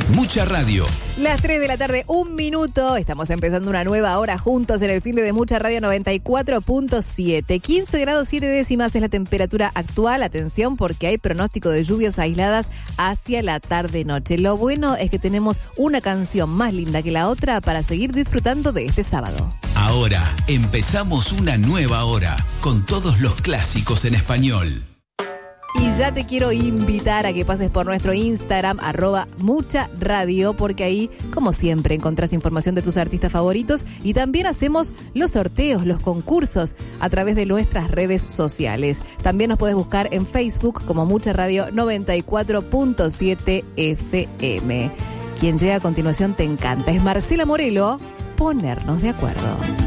Mucha radio. Las 3 de la tarde, 1 minuto. Estamos empezando una nueva hora juntos en el fin de Mucha Radio 94.7. 15 grados 7 décimas es la temperatura actual. Atención porque hay pronóstico de lluvias aisladas hacia la tarde-noche. Lo bueno es que tenemos una canción más linda que la otra para seguir disfrutando de este sábado. Ahora empezamos una nueva hora con todos los clásicos en español. Y ya te quiero invitar a que pases por nuestro Instagram, @mucharadio, porque ahí, como siempre, encontrás información de tus artistas favoritos y también hacemos los sorteos, los concursos a través de nuestras redes sociales. También nos puedes buscar en Facebook como Mucha Radio 94.7 FM. Quien llega a continuación te encanta. Es Marcela Morelo, Ponernos de Acuerdo.